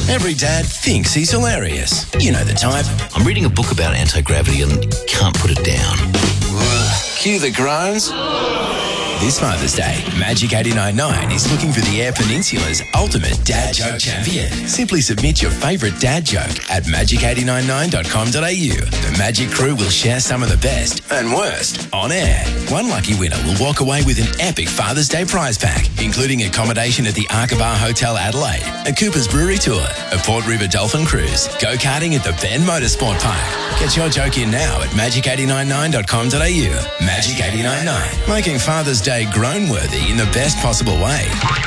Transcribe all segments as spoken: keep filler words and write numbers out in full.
Every dad thinks he's hilarious. You know the type. I'm reading a book about anti-gravity and can't put it down. Cue the groans. This Father's Day, Magic eighty-nine point nine is looking for the Air Peninsula's ultimate dad joke champion. Simply submit your favourite dad joke at magic eight nine nine dot com dot a u. The Magic crew will share some of the best and worst on air. One lucky winner will walk away with an epic Father's Day prize pack, including accommodation at the Arkabar Hotel Adelaide, a Cooper's Brewery tour, a Port River Dolphin cruise, go-karting at the Ben Motorsport Park. Get your joke in now at magic eight nine nine dot com dot a u. Magic eighty-nine point nine, making Father's Day grown-worthy in the best possible way.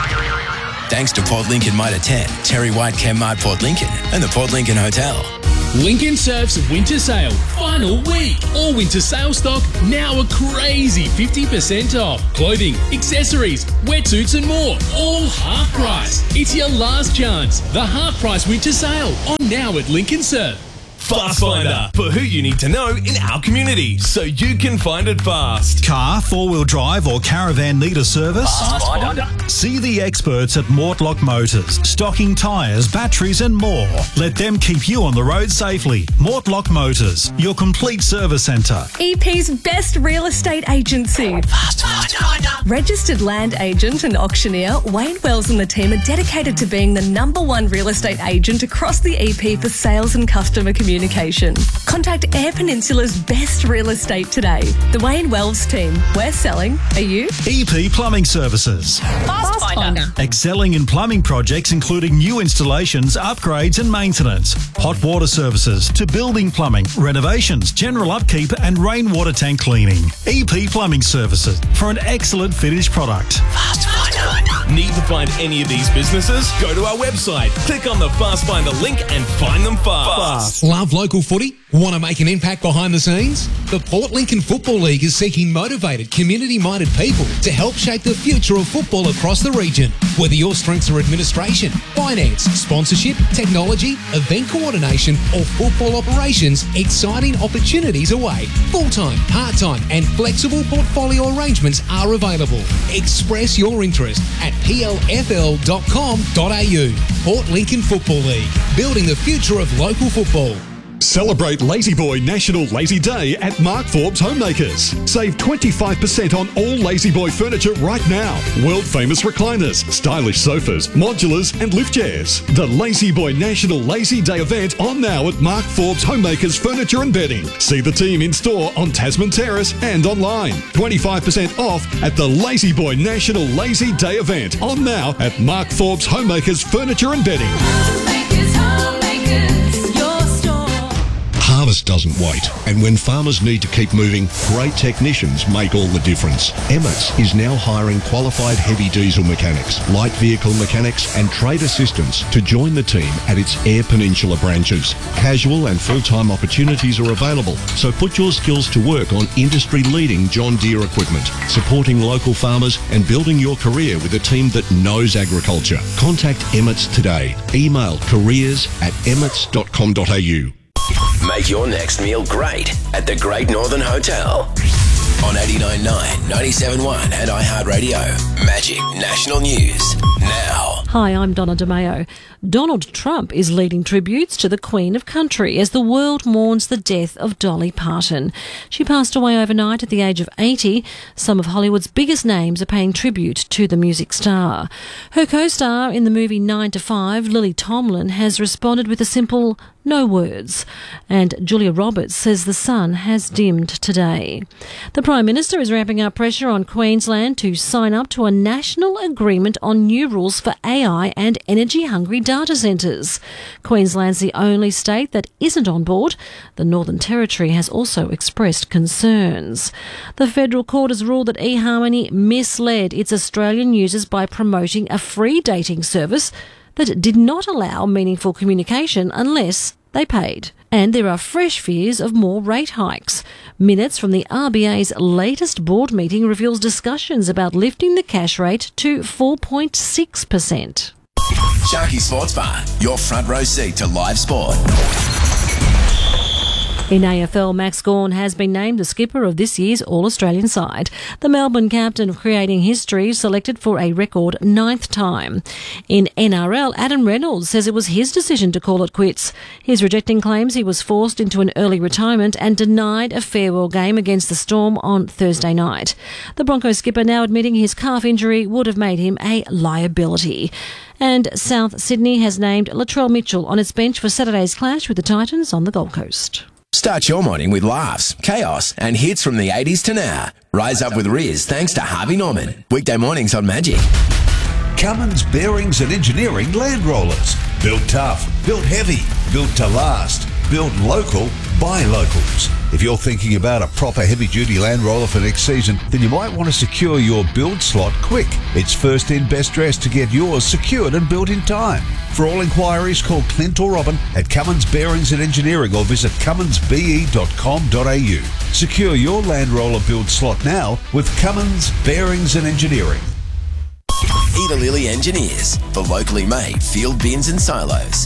Thanks to Port Lincoln Motor ten, Terry White Chemmart Port Lincoln, and the Port Lincoln Hotel. Lincoln Surf's winter sale, final week. All winter sale stock now a crazy fifty percent off. Clothing, accessories, wetsuits and more, all half price. It's your last chance. The half price winter sale on now at Lincoln Surf. Fast Finder, for who you need to know in our community, so you can find it fast. Car, four-wheel drive or caravan need a service? Fast Finder. See the experts at Mortlock Motors, stocking tyres, batteries and more. Let them keep you on the road safely. Mortlock Motors, your complete service centre. E P's best real estate agency. Fast Finder. Registered land agent and auctioneer, Wayne Wells and the team are dedicated to being the number one real estate agent across the E P for sales and customer communication. Communication. Contact Air Peninsula's best real estate today. The Wayne Wells team. We're selling. Are you? E P Plumbing Services. Fast Finder. Excelling in plumbing projects including new installations, upgrades and maintenance. Hot water services to building plumbing, renovations, general upkeep and rainwater tank cleaning. E P Plumbing Services for an excellent finished product. Fast Finder. Need to find any of these businesses? Go to our website, click on the Fast Finder link and find them fast. Fast. Love local footy? Want to make an impact behind the scenes? The Port Lincoln Football League is seeking motivated, community-minded people to help shape the future of football across the region. Whether your strengths are administration, finance, sponsorship, technology, event coordination or football operations, exciting opportunities await. Full-time, part-time and flexible portfolio arrangements are available. Express your interest at p l f l dot com dot a u. Port Lincoln Football League, building the future of local football. Celebrate Lazy Boy National Lazy Day at Mark Forbes Homemakers. Save twenty-five percent on all Lazy Boy furniture right now. World famous recliners, stylish sofas, modulars and lift chairs. The Lazy Boy National Lazy Day event on now at Mark Forbes Homemakers Furniture and Bedding. See the team in store on Tasman Terrace and online. twenty-five percent off at the Lazy Boy National Lazy Day event on now at Mark Forbes Homemakers Furniture and Bedding. Homemakers, homemakers, your store. Harvest doesn't wait, and when farmers need to keep moving, great technicians make all the difference. Emmets is now hiring qualified heavy diesel mechanics, light vehicle mechanics and trade assistants to join the team at its Air Peninsula branches. Casual and full-time opportunities are available, so put your skills to work on industry-leading John Deere equipment, supporting local farmers and building your career with a team that knows agriculture. Contact Emmets today. Email careers at emmets dot com dot a u. Make your next meal great at the Great Northern Hotel. On eighty-nine point nine, ninety-seven point one and iHeartRadio. Magic National News now. Hi, I'm Donna DeMayo. Donald Trump is leading tributes to the Queen of Country as the world mourns the death of Dolly Parton. She passed away overnight at the age of eighty. Some of Hollywood's biggest names are paying tribute to the music star. Her co-star in the movie nine to five, Lily Tomlin, has responded with a simple no words. And Julia Roberts says the sun has dimmed today. The Prime Minister is ramping up pressure on Queensland to sign up to a national agreement on new rules for A I and energy-hungry data centres. Queensland's the only state that isn't on board. The Northern Territory has also expressed concerns. The Federal Court has ruled that eHarmony misled its Australian users by promoting a free dating service that did not allow meaningful communication unless they paid. And there are fresh fears of more rate hikes. Minutes from the R B A's latest board meeting reveals discussions about lifting the cash rate to four point six percent. Sharky Sports Bar, your front row seat to live sport. In A F L, Max Gawn has been named the skipper of this year's All-Australian side. The Melbourne captain, creating history, selected for a record ninth time. In N R L, Adam Reynolds says it was his decision to call it quits. He's rejecting claims he was forced into an early retirement and denied a farewell game against the Storm on Thursday night. The Broncos skipper now admitting his calf injury would have made him a liability. And South Sydney has named Latrell Mitchell on its bench for Saturday's clash with the Titans on the Gold Coast. Start your morning with laughs, chaos, and hits from the eighties to now. Rise up with Riz thanks to Harvey Norman. Weekday mornings on Magic. Cummins Bearings and Engineering Land Rollers. Built tough, built heavy, built to last, built local by locals. If you're thinking about a proper heavy-duty Land Roller for next season, then you might want to secure your build slot quick. It's first in, best dressed to get yours secured and built in time. For all inquiries, call Clint or Robin at Cummins Bearings and Engineering or visit cummins b e dot com dot a u. Secure your Land Roller build slot now with Cummins Bearings and Engineering. Eda Lilly Engineers for locally made field bins and silos.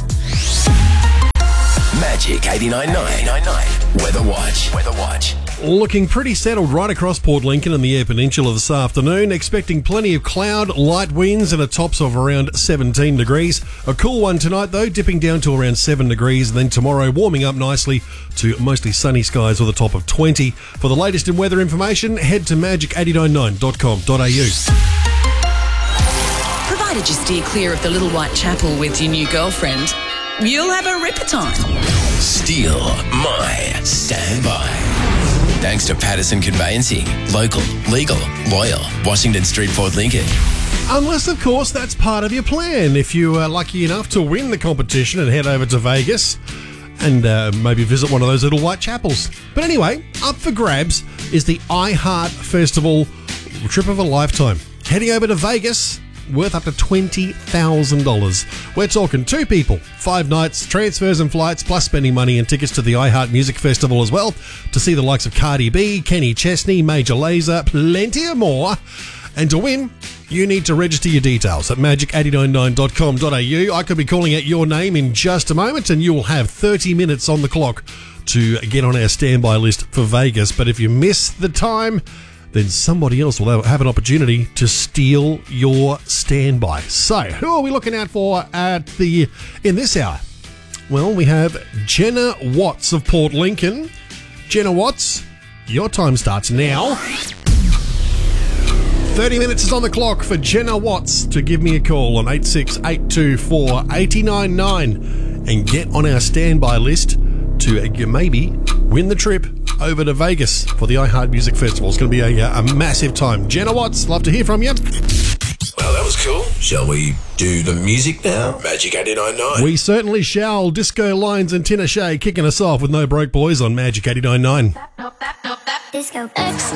Magic eighty-nine point nine. Weather Watch. Weather Watch. Looking pretty settled right across Port Lincoln and the Eyre Peninsula this afternoon. Expecting plenty of cloud, light winds and a tops of around seventeen degrees. A cool one tonight though, dipping down to around seven degrees. And then tomorrow warming up nicely to mostly sunny skies with a top of twenty. For the latest in weather information, head to magic eight nine nine dot com dot a u. Provided you steer clear of the Little White Chapel with your new girlfriend, you'll have a ripper time. Steal my standby. Thanks to Patterson Conveyancing. Local, legal, loyal. Washington Street, Port Lincoln. Unless, of course, that's part of your plan. If you are lucky enough to win the competition and head over to Vegas and uh, maybe visit one of those Little White Chapels. But anyway, up for grabs is the iHeart Festival trip of a lifetime. Heading over to Vegas, worth up to twenty thousand dollars. We're talking two people, five nights, transfers and flights, plus spending money and tickets to the iHeart Music Festival as well, to see the likes of Cardi B, Kenny Chesney, Major Lazer, plenty more. And to win, you need to register your details at magic eight nine nine dot com dot a u. I could be calling out your name in just a moment and you will have thirty minutes on the clock to get on our standby list for Vegas. But if you miss the time, then somebody else will have an opportunity to steal your standby. So, who are we looking out for at the in this hour? Well, we have Jenna Watts of Port Lincoln. Jenna Watts, your time starts now. thirty minutes is on the clock for Jenna Watts to give me a call on eight six eight two four eight nine nine and get on our standby list to maybe win the trip over to Vegas for the iHeart Music Festival. It's going to be a, a massive time. Jenna Watts, love to hear from you. Well, that was cool. Shall we do the music now? Magic eight nine nine. We certainly shall. Disco Lines and Tinashe kicking us off with No Broke Boys on Magic eighty-nine point nine. Disco X.